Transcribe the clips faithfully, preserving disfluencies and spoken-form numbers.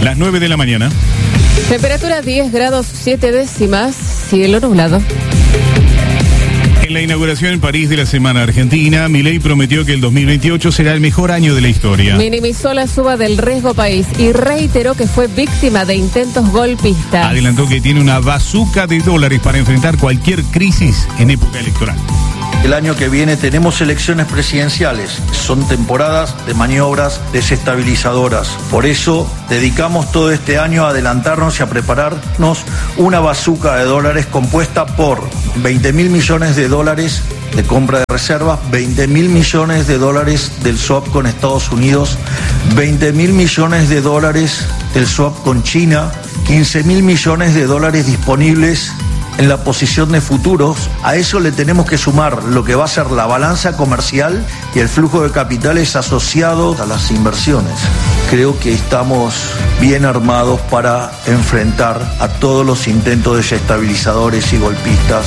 Las nueve de la mañana. Temperatura diez grados siete décimas, cielo nublado. En la inauguración en París de la Semana Argentina, Milei prometió que el dos mil veintiocho será el mejor año de la historia. Minimizó la suba del riesgo país y reiteró que fue víctima de intentos golpistas. Adelantó que tiene una bazuca de dólares para enfrentar cualquier crisis en época electoral. El año que viene tenemos elecciones presidenciales. Son temporadas de maniobras desestabilizadoras. Por eso dedicamos todo este año a adelantarnos y a prepararnos una bazuca de dólares compuesta por veinte mil millones de dólares de compra de reservas, veinte mil millones de dólares del swap con Estados Unidos, veinte mil millones de dólares del swap con China, quince mil millones de dólares disponibles en la posición de futuros. A eso le tenemos que sumar lo que va a ser la balanza comercial y el flujo de capitales asociados a las inversiones. Creo que estamos bien armados para enfrentar a todos los intentos desestabilizadores y golpistas.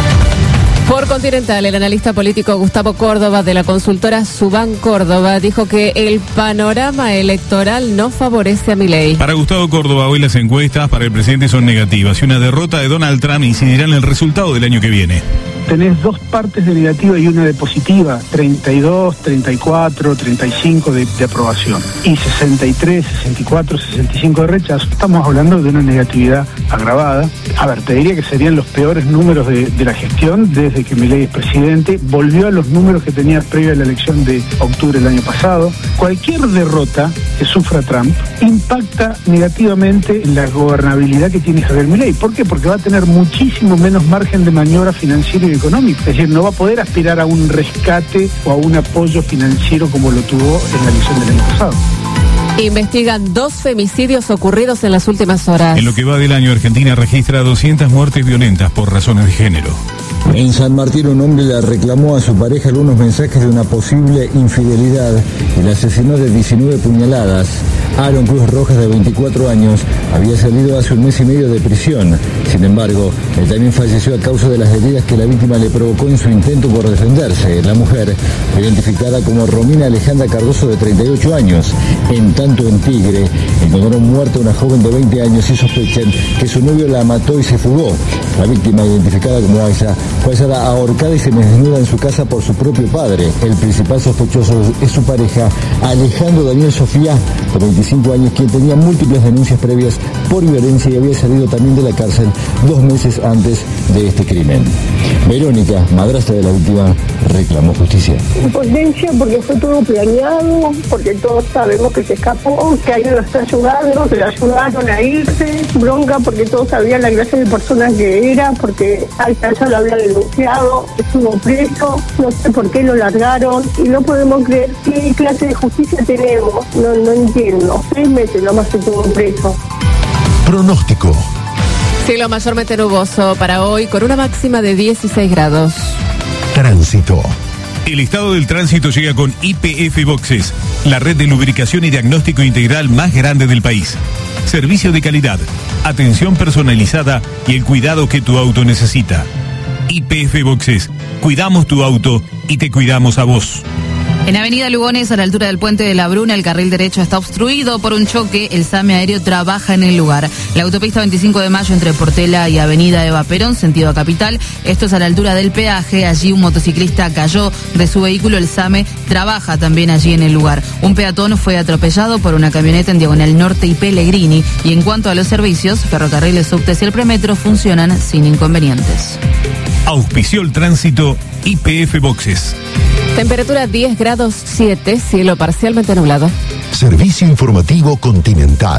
Por Continental, el analista político Gustavo Córdoba de la consultora Subán Córdoba dijo que el panorama electoral no favorece a Milei. Para Gustavo Córdoba, hoy las encuestas para el presidente son negativas y una derrota de Donald Trump incidirá en el resultado del año que viene. Tenés dos partes de negativa y una de positiva, treinta y dos, treinta y cuatro, treinta y cinco de, de aprobación y sesenta y tres, sesenta y cuatro, sesenta y cinco de rechazo. Estamos hablando de una negatividad agravada. A ver, te diría que serían los peores números de, de la gestión desde que Milei es presidente. Volvió a los números que tenía previo a la elección de octubre del año pasado. Cualquier derrota que sufra Trump impacta negativamente en la gobernabilidad que tiene Javier Milei. ¿Por qué? Porque va a tener muchísimo menos margen de maniobra financiero y económico, es decir, no va a poder aspirar a un rescate o a un apoyo financiero como lo tuvo en la elección del año pasado. Investigan dos femicidios ocurridos en las últimas horas. En lo que va del año, Argentina registra doscientas muertes violentas por razones de género. En San Martín, un hombre le reclamó a su pareja algunos mensajes de una posible infidelidad y la asesinó de diecinueve puñaladas. Aaron Cruz Rojas, de veinticuatro años, había salido hace un mes y medio de prisión. Sin embargo, él también falleció a causa de las heridas que la víctima le provocó en su intento por defenderse. La mujer fue identificada como Romina Alejandra Cardoso, de treinta y ocho años. En tanto, en Tigre, encontraron muerta una joven de veinte años y sospechan que su novio la mató y se fugó. La víctima, identificada como Aiza, fue hallada ahorcada y semidesnuda en su casa por su propio padre. El principal sospechoso es su pareja, Alejandro Daniel Sofía, de veinticinco años, quien tenía múltiples denuncias previas por violencia y había salido también de la cárcel dos meses antes de este crimen. Verónica, madrastra de la víctima, reclamó justicia. Impotencia porque fue todo planeado, porque todos sabemos que se escapó, que alguien lo está ayudando, que lo ayudaron a irse. Bronca porque todos sabían la clase de personas que era, porque Alcázar lo había denunciado, estuvo preso, no sé por qué lo largaron y no podemos creer qué clase de justicia tenemos. No, no entiendo. Seis meses nomás estuvo preso. Pronóstico. Cielo mayormente nuboso para hoy con una máxima de dieciséis grados. Tránsito. El estado del tránsito llega con I P F Boxes, la red de lubricación y diagnóstico integral más grande del país. Servicio de calidad, atención personalizada y el cuidado que tu auto necesita. I P F Boxes, cuidamos tu auto y te cuidamos a vos. En Avenida Lugones, a la altura del Puente de la Bruna, el carril derecho está obstruido por un choque. El SAME aéreo trabaja en el lugar. La autopista veinticinco de mayo entre Portela y Avenida Eva Perón, sentido a Capital. Esto es a la altura del peaje. Allí un motociclista cayó de su vehículo. El SAME trabaja también allí en el lugar. Un peatón fue atropellado por una camioneta en Diagonal Norte y Pellegrini. Y en cuanto a los servicios, ferrocarriles, subtes y el premetro funcionan sin inconvenientes. Auspició el tránsito I P F Boxes. Temperatura diez grados siete, cielo parcialmente nublado. Servicio informativo Continental.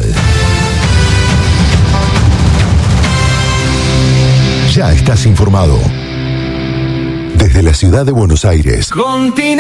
Ya estás informado. Desde la ciudad de Buenos Aires. Continental.